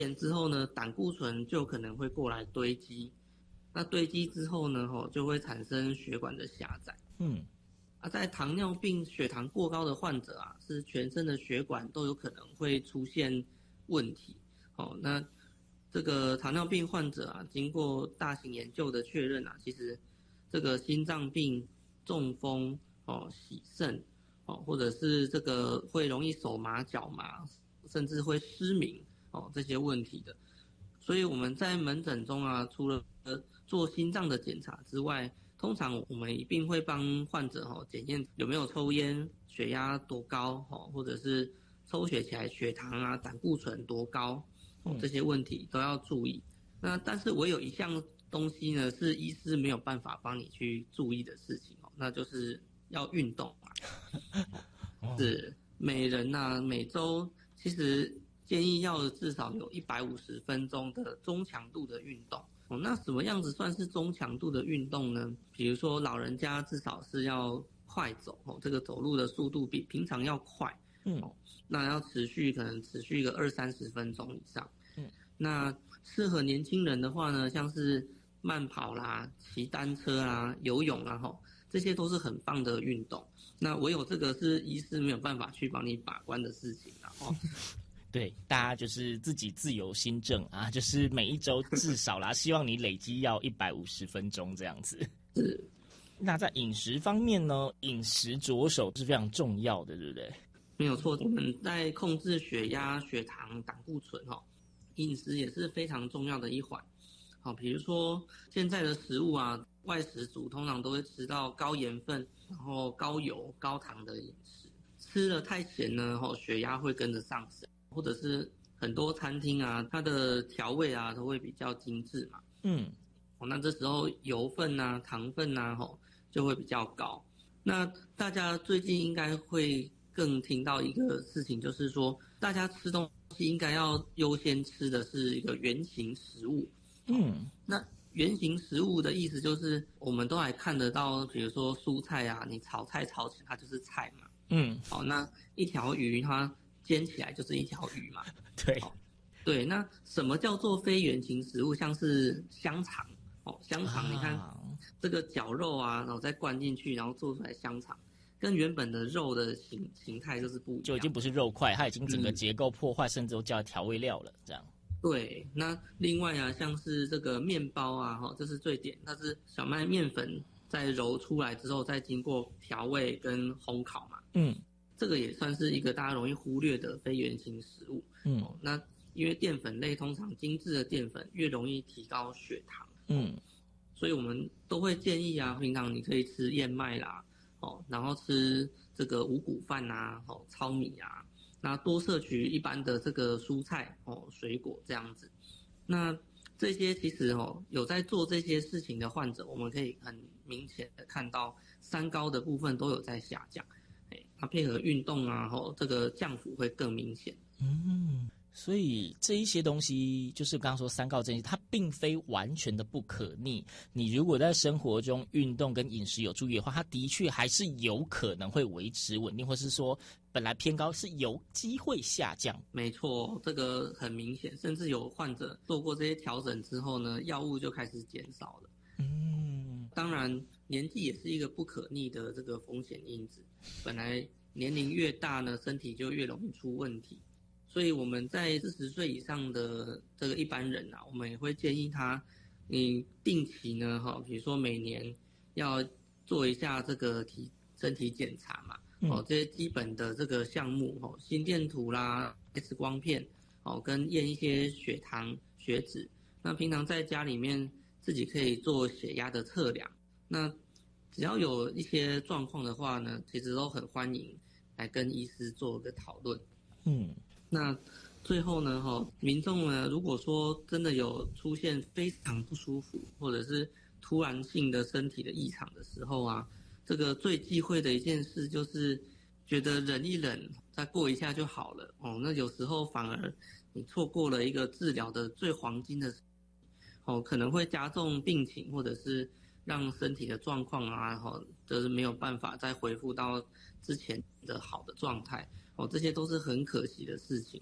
炎之后呢，胆固醇就可能会过来堆积，那堆积之后呢，就会产生血管的狭窄。在糖尿病血糖过高的患者啊，是全身的血管都有可能会出现问题。那这个糖尿病患者啊，经过大型研究的确认啊，其实这个心脏病、中风、洗肾，或者是这个会容易手麻脚麻，甚至会失明这些问题的。所以我们在门诊中啊，除了做心脏的检查之外，通常我们一定会帮患者检验有没有抽烟、血压多高，或者是抽血起来血糖啊、胆固醇多高，这些问题都要注意。那但是我有一项东西呢，是医师没有办法帮你去注意的事情那就是要运动是每人每周其实建议要至少有150分钟的中强度的运动。那什么样子算是中强度的运动呢？比如说老人家至少是要快走这个走路的速度比平常要快。那要可能持续个20-30分钟以上。那适合年轻人的话呢，像是慢跑啦、骑单车啦、游泳啦这些都是很棒的运动。那唯有这个是医师没有办法去帮你把关的事情啦对，大家就是自己自由心证啊，就是每一周至少啦，希望你累积要150分钟这样子。 是。 那在饮食方面呢，饮食着手是非常重要的，对不对？ 没有错，我们在控制血压、血糖、胆固醇饮食也是非常重要的一环。比如说现在的食物啊，外食族通常都会吃到高盐分，然后高油、高糖的饮食，吃了太咸呢，血压会跟着上升。或者是很多餐厅啊，它的调味啊都会比较精致嘛。那这时候油分啊、糖分啊，就会比较高。那大家最近应该会更听到一个事情，就是说大家吃东西应该要优先吃的是一个原型食物。那原型食物的意思就是我们都还看得到，比如说蔬菜啊，你炒菜炒起来它就是菜嘛。那一条鱼它煎起来就是一条鱼嘛。对，那什么叫做非原型食物？像是香肠香肠你看这个绞肉啊，然后再灌进去，然后做出来香肠，跟原本的肉的形态就是不一样， 就已经不是肉块，它已经整个结构破坏，甚至都加调味料了这样。 对，那另外啊，像是这个面包啊，这是最典，它是小麦面粉再揉出来之后，再经过调味跟烘烤嘛。这个也算是一个大家容易忽略的非原型食物。那因为淀粉类通常精致的淀粉越容易提高血糖。所以我们都会建议啊，平常你可以吃燕麦啦，然后吃这个五谷饭啊，糙米啊，那多摄取一般的这个蔬菜水果这样子。那这些其实有在做这些事情的患者，我们可以很明显的看到三高的部分都有在下降。它配合运动啊，这个降幅会更明显。 所以这一些东西就是刚刚说三高这些，它并非完全的不可逆。你如果在生活中运动跟饮食有注意的话，它的确还是有可能会维持稳定，或是说本来偏高是有机会下降。 没错，这个很明显，甚至有患者做过这些调整之后呢，药物就开始减少了。当然年纪也是一个不可逆的这个风险因子，本来年龄越大呢，身体就越容易出问题。所以我们在40岁以上的这个一般人啊，我们也会建议他，你定期呢，比如说每年要做一下这个身体检查嘛，这些基本的这个项目，心电图啦、X 光片，跟验一些血糖、血脂。那平常在家里面自己可以做血压的测量。那只要有一些状况的话呢，其实都很欢迎来跟医师做个讨论。那最后呢，民众呢，如果说真的有出现非常不舒服，或者是突然性的身体的异常的时候啊，这个最忌讳的一件事就是觉得忍一忍，再过一下就好了。那有时候反而你错过了一个治疗的最黄金的时候，可能会加重病情，或者是让身体的状况啊，就是没有办法再恢复到之前的好的状态。这些都是很可惜的事情啊。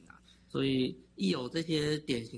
所以一有这些典型